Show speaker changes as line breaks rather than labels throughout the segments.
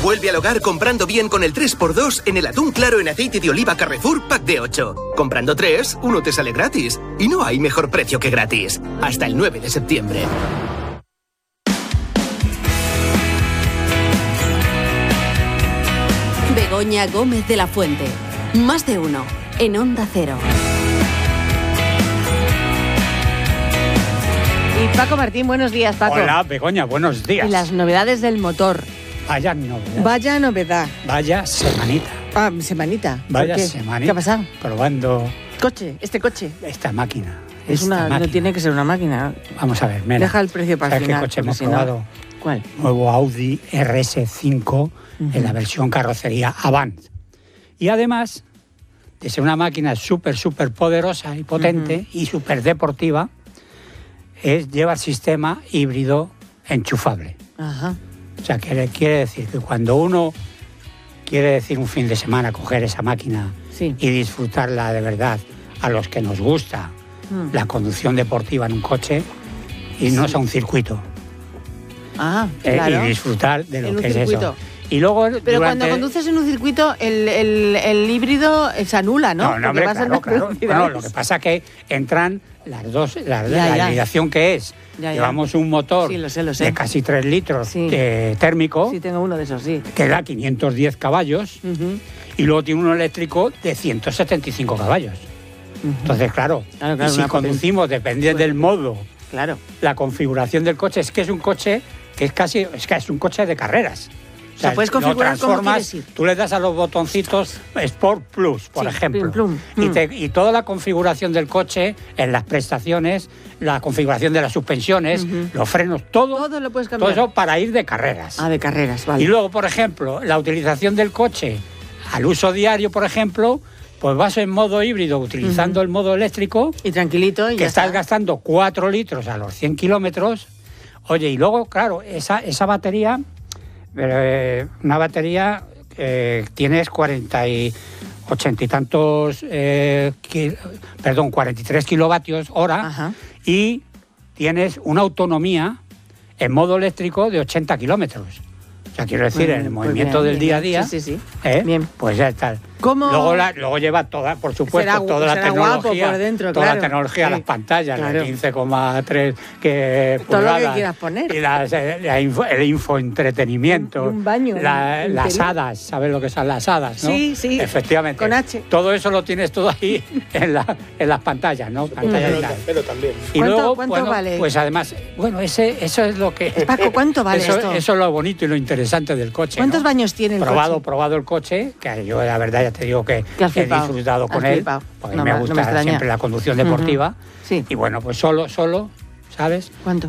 Vuelve al hogar comprando bien con el 3x2 en el atún claro en aceite de oliva Carrefour Pack de 8. Comprando 3, uno te sale gratis. Y no hay mejor precio que gratis. Hasta el 9 de septiembre.
Begoña Gómez de la Fuente. Más de uno. En Onda Cero.
Y Paco Martín, buenos días, Paco.
Hola, Begoña, buenos días.
Y las novedades del motor.
Vaya novedad.
Vaya novedad.
Vaya semanita.
Ah, semanita.
Vaya
¿Qué?
semanita.
¿Qué ha pasado?
Probando
Este coche.
esta máquina.
No tiene que ser una máquina.
Vamos a ver, mira.
Deja el precio para el
¿Sabes
final.
qué coche hemos
si no-
probado?
¿Cuál?
Nuevo Audi RS5 en la versión carrocería Avant. Y además de ser una máquina súper poderosa y potente y súper deportiva, lleva el sistema híbrido enchufable.
Ajá.
O sea, que quiere decir que cuando uno quiere decir un fin de semana coger esa máquina
Sí.
y disfrutarla de verdad, a los que nos gusta la conducción deportiva en un coche, irnos a un circuito
Ah, claro.
y disfrutar de
En
lo
un
que es
circuito.
eso. Y luego,
Pero cuando conduces en un circuito, el híbrido se anula, ¿no?
No,
Porque
hombre,
vas en
claro.
velocidades.
Bueno, lo que pasa es que entran las dos, la
ya.
hibridación que es.
Ya.
Llevamos un motor
Sí, lo sé.
de casi 3 litros
Sí.
térmico,
Sí, tengo uno de esos, sí.
que da 510 caballos,
Ujú.
y luego tiene uno eléctrico de 175 caballos. Entonces, claro,
Claro,
y si
una
conducimos, depende del modo,
Claro.
la configuración del coche, es que es un coche que es un coche de carreras. O sea,
puedes
lo
configurar como
transformas,
quieres ir.
tú le das a los botoncitos Sport Plus, por
Sí,
ejemplo.
plum, plum.
Y toda la configuración del coche, en las prestaciones, la configuración de las suspensiones, los frenos, todo
Todo lo puedes cambiar.
eso para ir de carreras.
Ah, de carreras, vale.
Y luego, por ejemplo, la utilización del coche al uso diario, por ejemplo, pues vas en modo híbrido utilizando el modo eléctrico,
Y tranquilito y
que
ya
estás
está.
gastando 4 litros a los 100 kilómetros. Oye, y luego, claro, esa batería, una batería tienes 80 y tantos, 43 kilovatios hora.
Ajá.
Y tienes una autonomía en modo eléctrico de 80 kilómetros. O sea, quiero decir, en el
Pues
movimiento
bien,
del
bien,
día a
bien.
día,
Sí, sí.
Bien. Pues ya está.
¿Cómo?
Luego lleva toda, por supuesto,
Será
toda la
será guapo
tecnología,
por dentro,
toda
claro.
la tecnología,
Sí.
las pantallas,
Claro.
las 15,3
Todo lo que
pulgadas,
quieras poner.
y el infoentretenimiento,
Un baño
las
interior.
hadas, ¿sabes lo que son las hadas? ¿no?
Sí, sí.
Efectivamente.
Con H.
Todo eso lo tienes todo ahí en las pantallas, ¿no? Pantallas y tal.
Pero también.
Y
¿Cuánto-
luego,
cuánto
bueno,
vale?
pues además, bueno, eso es lo que...
Paco, ¿cuánto vale
eso,
esto?
Eso es lo bonito y lo interesante del coche.
¿Cuántos
¿no?
baños tiene el coche?
Probado el coche, que yo la verdad ya te digo que
Que has
he
flipado.
disfrutado con
Has
él,
flipado.
porque
No
me
me
gusta
extraña.
siempre la conducción deportiva.
Sí.
Y bueno, pues solo, ¿sabes?
¿Cuánto?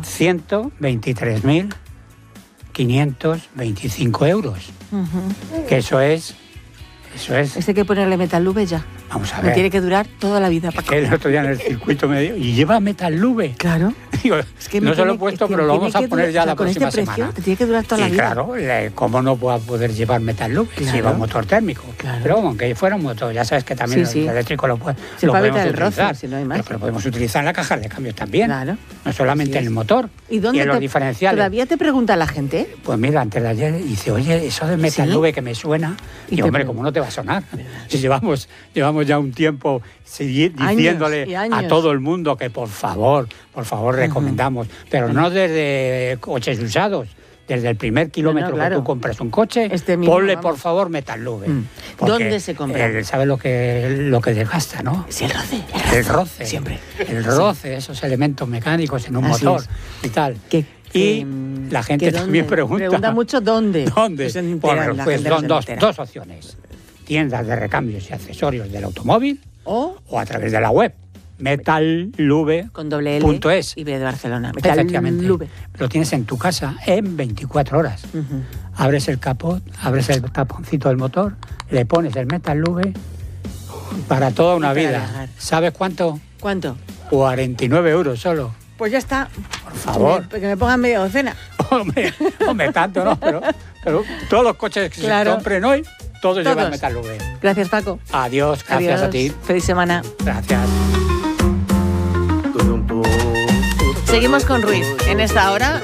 123.525 euros. Que eso es,
Este hay que ponerle metal lube ya.
vamos a
Me
ver.
tiene que durar toda la vida, Paco.
Que el otro día en el circuito me dijo, y lleva metal lube.
Claro.
Digo,
Es que
no
me
se lo he
tiene-
puesto,
es que
pero lo
tiene
vamos a
que
poner
durar-
ya
o sea,
la
con
próxima
este precio
semana.
te tiene que durar toda la
Y
vida.
claro, ¿cómo no va a poder llevar metal loop si
Claro.
lleva un motor térmico?
Claro.
Pero aunque fuera un motor, ya sabes que también
Sí, sí.
el eléctrico lo
Se
podemos
puede evitar el
utilizar.
roce, si no hay más.
Pero que lo podemos utilizar en la caja de cambios también.
Claro.
No solamente
Así
en el
es.
motor.
¿Y dónde
en los diferenciales.
¿Todavía te pregunta la gente?
Pues mira, antes de ayer dice, oye, eso de metal
¿Sí?
nube que me suena.
Y
Y
te
hombre,
pregunto.
¿cómo no te va a sonar? Si llevamos ya un tiempo
Años
diciéndole
y años.
a todo el mundo que por favor, recomendamos. Pero no desde coches usados. Desde el primer kilómetro
claro.
que tú compras un coche,
Este mismo,
ponle
vamos.
por favor metal nube.
¿Dónde se compra?
¿Sabes lo que desgasta, no?
Sí, el roce.
El roce.
Siempre.
El roce, esos elementos mecánicos en un
Así
motor
es.
y tal.
Que-
y
que,
la gente
que
también
dónde.
pregunta
Mucho dónde.
¿Dónde?
Pues se enteran,
Bueno,
la
pues
gente no
son
se entera.
dos opciones. Tiendas de recambios y accesorios del automóvil
O
o a través de la web. Metallube.es.
con doble L y B de Barcelona. Metal
Efectivamente.
Lube.
Lo tienes en tu casa en 24 horas. Abres el capot, abres el taponcito del motor, le pones el Metallube para toda una
para
vida.
viajar.
¿Sabes cuánto?
¿Cuánto?
49 euros solo.
Pues ya está.
Por favor.
Que me pongan media docena.
Hombre, tanto no, pero todos los coches que
Claro.
se compren hoy, todos llevan
Todos.
Metallube.
Gracias, Paco.
Adiós, gracias a ti.
Feliz semana.
Gracias.
Seguimos con Ruiz en esta hora.